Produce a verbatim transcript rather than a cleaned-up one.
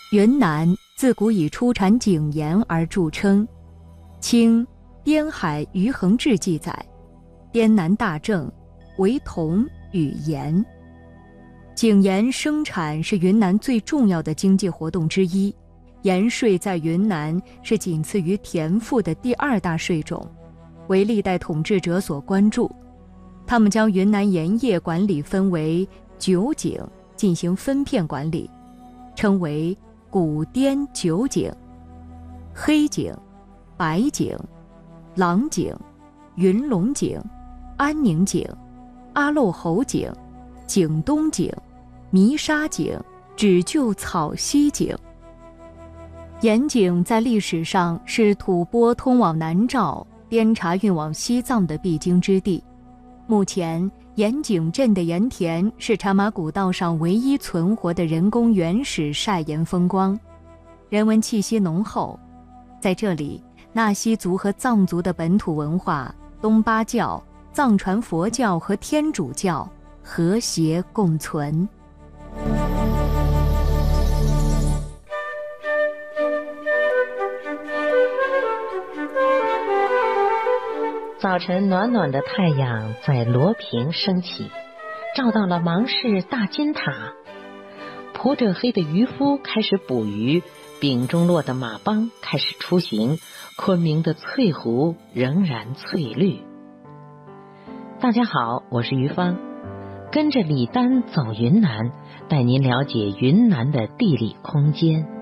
云南自古以出产井盐而著称。清滇海余衡志记载，滇南大正，为铜与盐。井盐生产是云南最重要的经济活动之一，盐税在云南是仅次于田赋的第二大税种，为历代统治者所关注。他们将云南盐业管理分为九井进行分片管理，称为古滇九井：黑井、白井、狼井、云龙井、安宁井、阿漏侯井、井东井、弥沙井、只就草溪井。盐井在历史上是吐蕃通往南诏、滇茶运往西藏的必经之地。目前盐井镇的盐田是茶马古道上唯一存活的人工原始晒盐风光，人文气息浓厚。在这里，纳西族和藏族的本土文化、东巴教、藏传佛教和天主教和谐共存。 早晨暖暖的太阳在罗平升起，照到了芒市大金塔。蒲者黑的渔夫开始捕鱼，丙中洛的马帮开始出行，昆明的翠湖仍然翠绿。大家好，我是于芳，跟着李丹走云南，带您了解云南的地理空间。